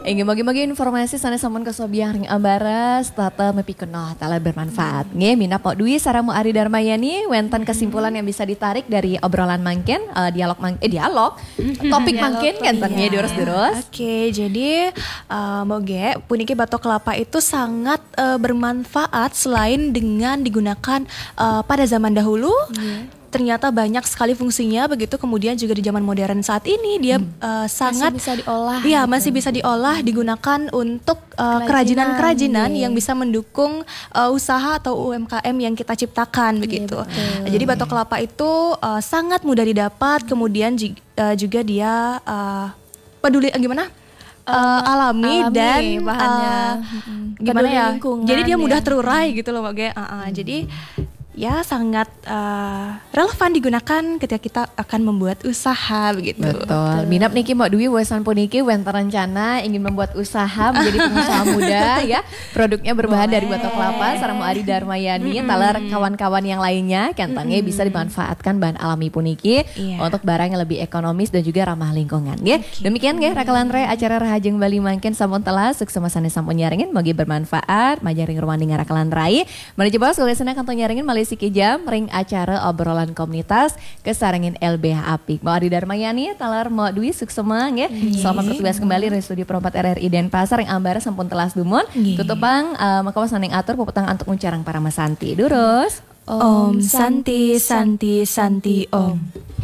Ingin bagi-bagi informasi sana sampun kesobiang ring ambaras tata mepikeunah tala bermanfaat. Nge mina Pok Dwi saramu Ari Darmayani wenten kesimpulan yang bisa ditarik dari obrolan mangken dialog topik mangken kenten nge durus-durus. Oke, jadi moge puniki batok kelapa itu sangat bermanfaat selain dengan digunakan pada zaman dahulu. Ternyata banyak sekali fungsinya begitu, kemudian juga di zaman modern saat ini dia sangat masih bisa diolah. Iya, gitu. Masih bisa diolah, digunakan untuk kerajinan-kerajinan yang bisa mendukung usaha atau UMKM yang kita ciptakan begitu. Jadi batok kelapa itu sangat mudah didapat, kemudian juga dia peduli alami dan bahannya gimana ya? Jadi dia mudah ya. terurai gitu loh, Mbak. Jadi ya sangat relevan digunakan ketika kita akan membuat usaha begitu. Betul. Minap niki Mbak Dwi wesan puniki wenten rencana ingin membuat usaha menjadi pengusaha muda ya. Produknya berbahan dari batok kelapa saramu Ari Darmayani talar kawan-kawan yang lainnya kentangnya bisa dimanfaatkan bahan alami puniki untuk barang yang lebih ekonomis dan juga ramah lingkungan ya. Demikian ya Rakalan Re acara Rahajeng Bali mangken sampun telah sukses masane sampun nyaringin bagi bermanfaat majaring ruang dengan Rakalan Rai. Mari coba sukesna kantong nyaringin Malisi jam ring acara obrolan komunitas kesarangin LBH Apik. Mau Ari Darmayani talar mau Dwi suksema ya. Selamat bertugas kembali dari studio Perempat RRI Denpasar yang ambara sampun telas dumun. Tutupang makawas saning atur puputang antuk muncarang para masanti. Durus. Om Santi Santi Santi Om.